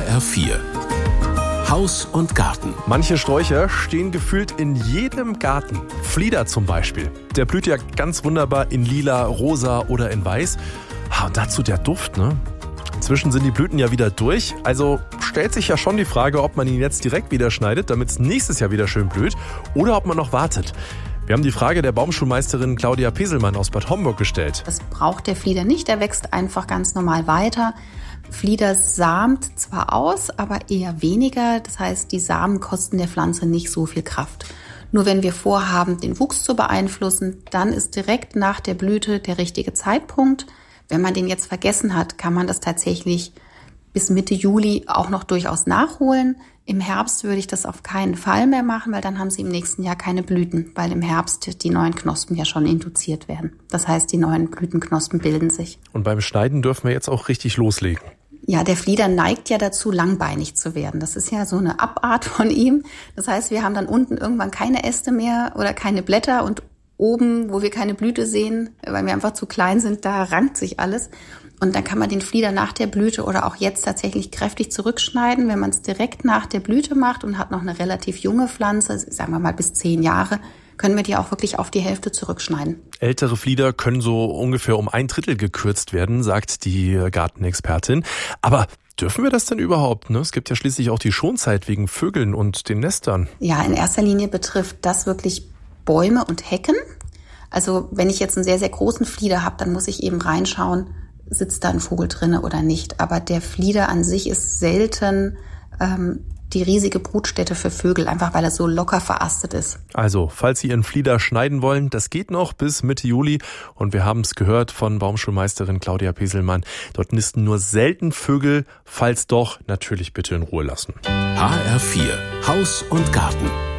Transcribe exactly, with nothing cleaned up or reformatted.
R vier Haus und Garten. Manche Sträucher stehen gefühlt in jedem Garten. Flieder zum Beispiel. Der blüht ja ganz wunderbar in lila, rosa oder in weiß. Und dazu der Duft, ne? Inzwischen sind die Blüten ja wieder durch. Also stellt sich ja schon die Frage, ob man ihn jetzt direkt wieder schneidet, damit es nächstes Jahr wieder schön blüht, oder ob man noch wartet. Wir haben die Frage der Baumschulmeisterin Claudia Peselmann aus Bad Homburg gestellt. Das braucht der Flieder nicht, der wächst einfach ganz normal weiter. Flieder samt zwar aus, aber eher weniger. Das heißt, die Samen kosten der Pflanze nicht so viel Kraft. Nur wenn wir vorhaben, den Wuchs zu beeinflussen, dann ist direkt nach der Blüte der richtige Zeitpunkt. Wenn man den jetzt vergessen hat, kann man das tatsächlich bis Mitte Juli auch noch durchaus nachholen. Im Herbst würde ich das auf keinen Fall mehr machen, weil dann haben sie im nächsten Jahr keine Blüten, weil im Herbst die neuen Knospen ja schon induziert werden. Das heißt, die neuen Blütenknospen bilden sich. Und beim Schneiden dürfen wir jetzt auch richtig loslegen. Ja, der Flieder neigt ja dazu, langbeinig zu werden. Das ist ja so eine Abart von ihm. Das heißt, wir haben dann unten irgendwann keine Äste mehr oder keine Blätter und oben, wo wir keine Blüte sehen, weil wir einfach zu klein sind, da rankt sich alles. Und dann kann man den Flieder nach der Blüte oder auch jetzt tatsächlich kräftig zurückschneiden. Wenn man es direkt nach der Blüte macht und hat noch eine relativ junge Pflanze, sagen wir mal bis zehn Jahre, können wir die auch wirklich auf die Hälfte zurückschneiden. Ältere Flieder können so ungefähr um ein Drittel gekürzt werden, sagt die Gartenexpertin. Aber dürfen wir das denn überhaupt? Ne? Es gibt ja schließlich auch die Schonzeit wegen Vögeln und den Nestern. Ja, in erster Linie betrifft das wirklich Bäume und Hecken. Also wenn ich jetzt einen sehr, sehr großen Flieder habe, dann muss ich eben reinschauen, sitzt da ein Vogel drinne oder nicht. Aber der Flieder an sich ist selten ähm, die riesige Brutstätte für Vögel, einfach weil er so locker verastet ist. Also, falls Sie Ihren Flieder schneiden wollen, das geht noch bis Mitte Juli. Und wir haben es gehört von Baumschulmeisterin Claudia Peselmann. Dort nisten nur selten Vögel. Falls doch, natürlich bitte in Ruhe lassen. H R vier Haus und Garten.